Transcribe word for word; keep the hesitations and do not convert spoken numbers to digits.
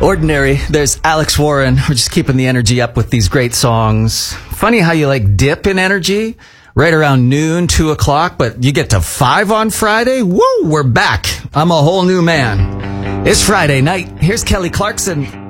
Ordinary, there's Alex Warren. We're just keeping the energy up with these great songs. Funny how you like dip in energy right around noon, two o'clock, but you get to five on Friday? Woo, we're back. I'm a whole new man. It's Friday night. Here's Kelly Clarkson.